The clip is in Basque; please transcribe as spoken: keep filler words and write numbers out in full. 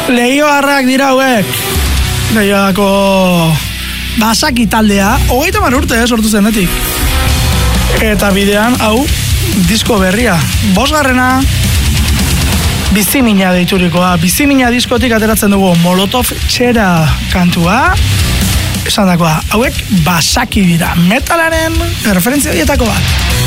Leioarrak dira hauek. Leioako basaki taldea, hogeita mar urte sortu zenetik. Eta bidean, hau, disko berria. Bosgarrena, Bizimina deiturikoa. Bizimina diskotik ateratzen dugu Molotov txera kantua. Esan dakoa, hauek basaki dira. Metalaren referentzia dietako bat.